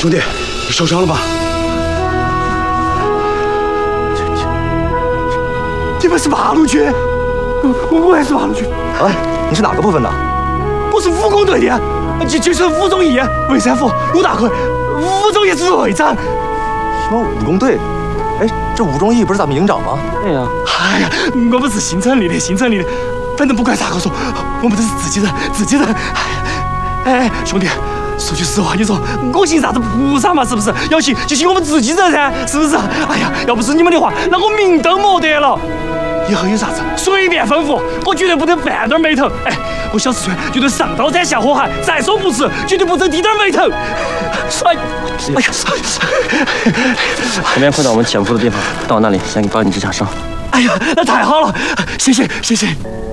兄弟，你受伤了吧？ 你们是八路军，我也是八路军。 哎，你是哪个部分的？ 我是武工队的，就是武忠义、魏三福、陆大奎，武忠义是队长。 什么武工队？哎，这武忠义不是咱们营长吗？ 对呀。 哎呀，我们是新成立的，反正不管咋个说，我们都是自己人。哎，兄弟。说句实话，你说我信啥子菩萨嘛？是不是？要信就信我们自己人噻，是不是？哎呀，要不是你们的话，那我明灯没得了。以后有啥子随便吩咐，我绝对不得半点眉头。哎，我小四川绝对上刀山下火海，在所不辞，绝对不得低点眉头。哎呀， 前面快到我们潜伏的地方，到那里先帮你治下伤。 哎呀，那太好了，谢谢。